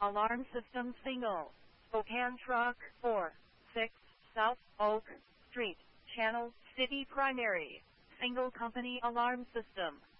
Alarm system single. Spokane Truck 4-6 South Oak Street, Channel City Primary. Single company alarm system.